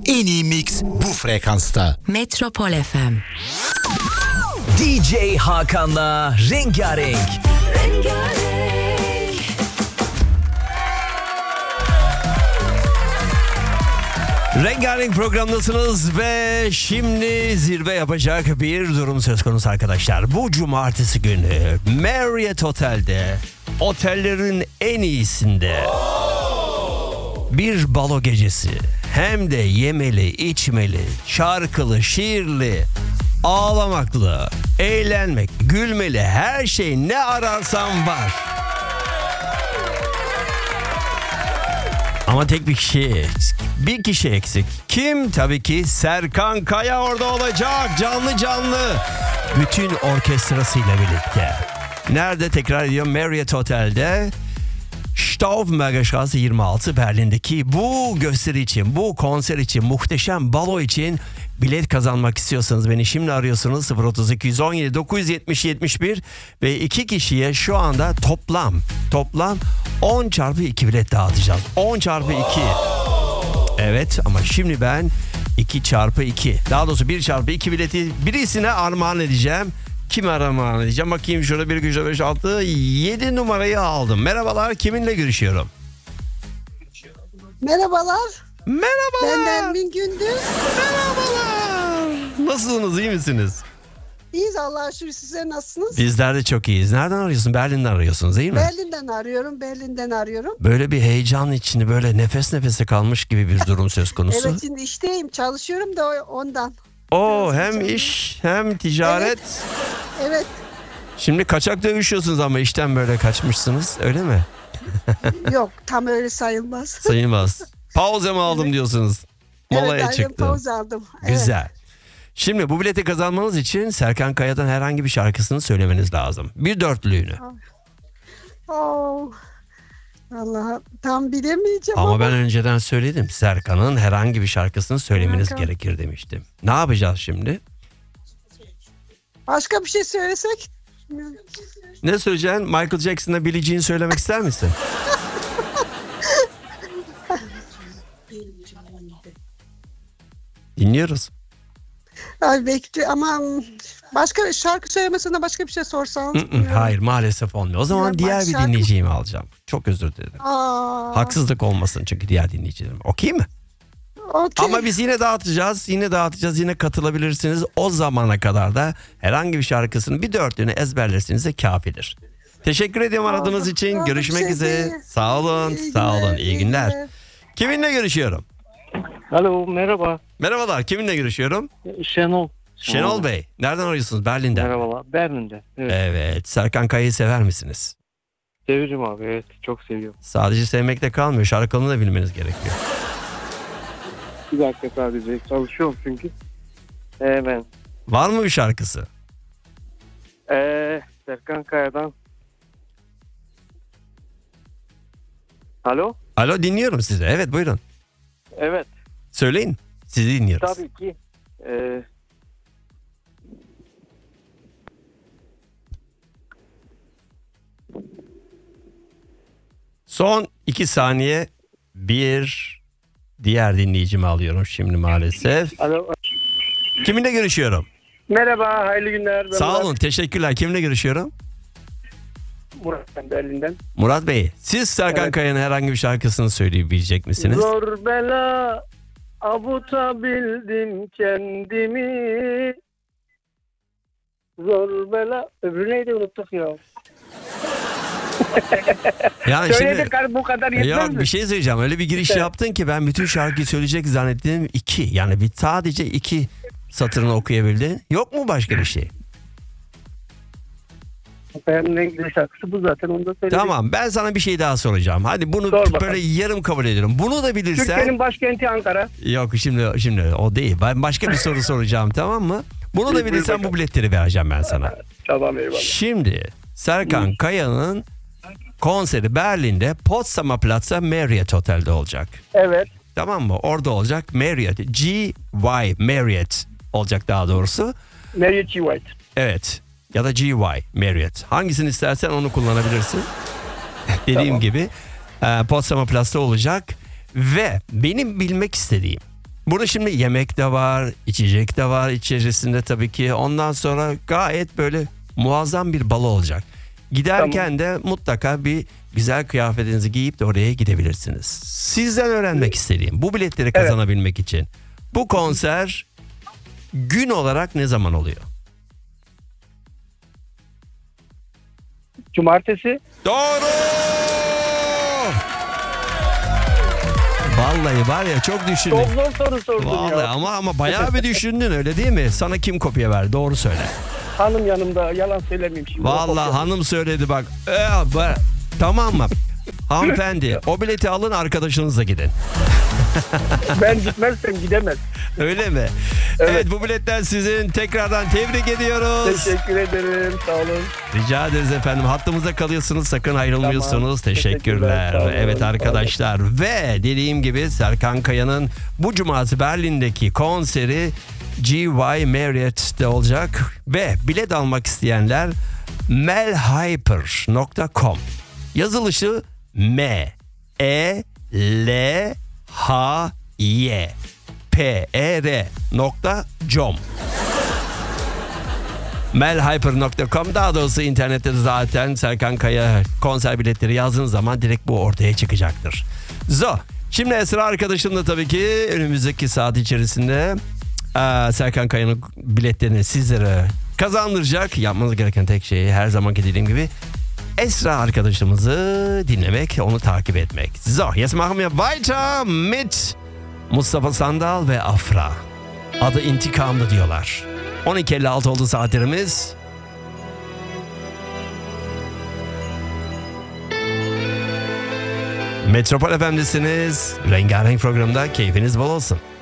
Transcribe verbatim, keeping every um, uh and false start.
En iyi mix bu frekansta. Metropol F M. D J Hakan'la Rengarenk. Rengarenk. Rengarenk programdasınız ve şimdi zirve yapacak bir durum söz konusu arkadaşlar. Bu cumartesi günü Marriott Otel'de, otellerin en iyisinde bir balo gecesi. Hem de yemeli, içmeli, şarkılı, şiirli, ağlamaklı, eğlenmek, gülmeli, her şey ne ararsan var. Ama tek bir kişi eksik. Bir kişi eksik. Kim? Tabii ki Serkan Kaya orada olacak. Canlı canlı. Bütün orkestrasıyla birlikte. Nerede? Tekrar ediyorum. Marriott Otel'de. Stauffenberger yirmi altı Berlin'deki bu gösteri için, bu konser için, muhteşem balo için bilet kazanmak istiyorsanız beni şimdi arıyorsunuz. sıfır otuz iki yüz on yedi dokuz yüz yetmiş yetmiş bir ve iki kişiye şu anda toplam toplam on çarpı iki bilet dağıtacağız. on çarpı iki. Evet, ama şimdi ben iki çarpı iki, daha doğrusu bir çarpı iki bileti birisine armağan edeceğim. Kime armağan edeceğim? Bakayım şurada bir, iki, üç, beş, altı, yedi numarayı aldım. Merhabalar, kiminle görüşüyorum? Merhabalar. Merhabalar. Ben Elvin Gündüz. Merhabalar. Nasılsınız, iyi misiniz? İyiyiz Allah'a şükür, sizler nasılsınız? Bizler de çok iyiyiz. Nereden arıyorsun? Berlin'den arıyorsunuz değil mi? Berlin'den arıyorum, Berlin'den arıyorum. Böyle bir heyecan içinde, böyle nefes nefese kalmış gibi bir durum söz konusu. Evet, şimdi işteyim, çalışıyorum da ondan. Oo, hem çalışıyorum. iş hem ticaret. Evet. Evet. Şimdi kaçak dövüşüyorsunuz ama işten böyle kaçmışsınız, öyle mi? Yok, tam öyle sayılmaz. Sayılmaz. Pauze mi aldım diyorsunuz? Molaya evet, çıktım. pauze aldım. Evet. Güzel. Şimdi bu bileti kazanmanız için Serkan Kaya'dan herhangi bir şarkısını söylemeniz lazım. Bir dörtlüğünü. Oh. Vallahi tam bilemeyeceğim ama. Ama ben önceden söyledim. Serkan'ın herhangi bir şarkısını söylemeniz Serkan. gerekir demiştim. Ne yapacağız şimdi? Başka bir şey söylesek? Ne söyleyeceksin? Michael Jackson'a Billie Jean söylemek ister misin? Dinliyoruz. Ay bekliyor ama başka şarkı söylemesine başka bir şey sorsan. Hayır, maalesef olmuyor. O zaman Ya, diğer bak bir şarkı- dinleyiciyi alacağım. Çok özür dilerim. Aa, Haksızlık olmasın çünkü diğer dinleyicilerim. Okey mi? okey. Ama biz yine dağıtacağız. Yine dağıtacağız. Yine katılabilirsiniz. O zamana kadar da herhangi bir şarkısının bir dörtlüğünü ezberlerseniz de kafidir. Teşekkür ediyorum aradığınız için. Yok, Görüşmek bir şey üzere. değil. Sağ olun. İyi Sağ olun. günler, İyi iyi günler. günler. Kiminle görüşüyorum? Alo, merhaba. Merhabalar. Kiminle görüşüyorum? Şenol. Şenol Bey. Nereden arıyorsunuz? Berlin'den. Merhabalar. Berlin'de. Evet. Evet. Serkan Kaya'yı sever misiniz? Seviyorum abi. Evet. Çok seviyorum. Sadece sevmekte kalmıyor. Şarkılarını da bilmeniz gerekiyor. Bir dakika sadece. Çalışıyorum çünkü. Hemen. Var mı bir şarkısı? Ee, Serkan Kaya'dan. Alo? Alo, dinliyorum sizi. Evet, buyurun. Evet. Söyleyin. Sizi dinliyoruz. Tabii ki. Ee, Son iki saniye, bir diğer dinleyicimi alıyorum şimdi maalesef. alo. Kiminle görüşüyorum? Merhaba. Hayırlı günler. Ben Sağ Murat. olun, teşekkürler. Kiminle görüşüyorum? Murat ben Berlin'den. Murat Bey, siz Serkan Evet. Kaya'nın herhangi bir şarkısını söyleyebilecek misiniz? Zor bela avutabildim kendimi. Zor bela. Öbürü neydi, unuttuk ya. Yani Söyledik abi, bu kadar yetmez Yok, mi? bir şey söyleyeceğim. Öyle bir giriş Evet. yaptın ki ben bütün şarkıyı söyleyecek zannettim. iki. Yani bir sadece iki satırını okuyabildin. Yok mu başka bir şey? Benim en güzel şarkısı bu zaten, onu da söyledik. Tamam, ben sana bir şey daha soracağım. Hadi bunu Sor bakalım. böyle yarım kabul ediyorum. Bunu da bilirsen... Türkiye'nin başkenti Ankara. Yok, şimdi şimdi o değil. Ben başka bir soru soracağım, tamam mı? Bunu da Buyur bilirsen bakalım. bu biletleri vereceğim ben sana. Tamam, eyvallah. Şimdi Serkan Kaya'nın konseri Berlin'de Potsdamer Platz'ta Marriott Otel'de olacak. Evet. Tamam mı? Orada olacak Marriott. G Y Marriott olacak daha doğrusu. Marriott G. White. Evet. Ya da G Y Marriott. Hangisini istersen onu kullanabilirsin. Dediğim Tamam. gibi e, Potsdamer Platz'ta olacak. Ve benim bilmek istediğim, Burada şimdi yemek de var, içecek de var içerisinde tabii ki. Ondan sonra gayet böyle muazzam bir balo olacak. Giderken de mutlaka bir güzel kıyafetinizi giyip de oraya gidebilirsiniz. Sizden öğrenmek istediğim, bu biletleri kazanabilmek için bu konser gün olarak ne zaman oluyor? Cumartesi. Doğru! Vallahi var ya çok düşündün. Çok zor soru sordun Vallahi ya. ama ama bayağı bir düşündün öyle değil mi? Sana kim kopya verdi? Doğru söyle. Hanım yanımda, yalan söylemeyeyim şimdi. Vallahi hanım söyledi bak. Ee, ba- tamam mı? Hanımefendi o bileti alın, arkadaşınızla gidin. Ben gitmezsem gidemez. Öyle mi? Evet. evet bu biletler sizin. Tekrardan tebrik ediyoruz. Teşekkür ederim. Sağ olun. Rica ederiz efendim. Hattımıza kalıyorsunuz. Sakın ayrılmıyorsunuz. Tamam. Teşekkürler. Teşekkürler, sağ olun. Evet arkadaşlar. Ve dediğim gibi Serkan Kaya'nın bu cumartesi Berlin'deki konseri G Y Marriott'te olacak. Ve bilet almak isteyenler melhyper nokta com, yazılışı M E L H Y P E R nokta com, melhyper nokta com, daha doğrusu internette de zaten Serkan Kaya konser biletleri yazdığınız zaman direkt bu ortaya çıkacaktır. Zo, şimdi Esra arkadaşım da tabii ki önümüzdeki saat içerisinde aa, Serkan Kaya'nın biletlerini sizlere kazandıracak. Yapmanız gereken tek şey her zamanki dediğim gibi Esra arkadaşımızı dinlemek, onu takip etmek. So, jetzt machen wir weiter mit Mustafa Sandal ve Afra. Adı İntikamlı diyorlar. on iki elli altı oldu saatlerimiz. Metropol F M'desiniz. Rengarenk programda keyfiniz bol olsun.